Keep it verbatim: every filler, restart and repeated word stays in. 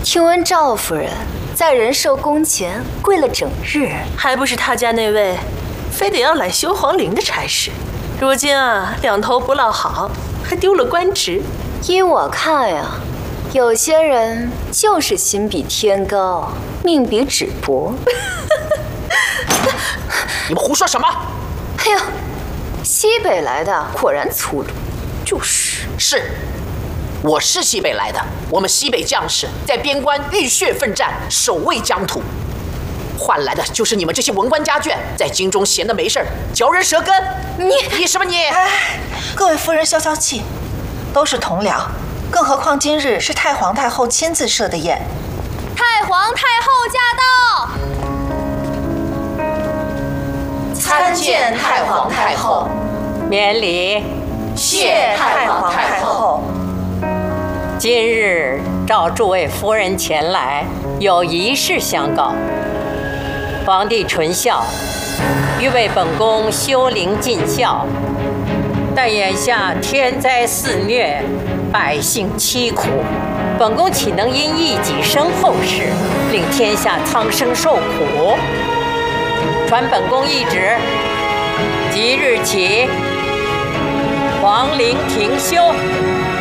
听闻赵夫人在仁寿宫前跪了整日， 还不是他家那位非得要揽修皇陵的差事。如今啊，两头不落好，还丢了官职。 依我看呀，有些人就是心比天高，命比纸薄。 你们胡说什么？ 哎呦，西北来的果然粗鲁。 就是是，我是西北来的。我们西北将士在边关浴血奋战，守卫疆土，换来的就是你们这些文官家眷在京中闲得没事儿，嚼人舌根。 你你什么你？ 哎，各位夫人消消气，都是同僚，更何况今日是太皇太后亲自设的宴。 太皇太后驾到！ 参见太皇太后。 免礼。 谢太皇太后。 今日召诸位夫人前来，有一事相告。皇帝纯孝，欲为本宫修陵尽孝，但眼下天灾肆虐，百姓凄苦，本宫岂能因一己身后事，令天下苍生受苦？传本宫懿旨，即日起皇陵停修。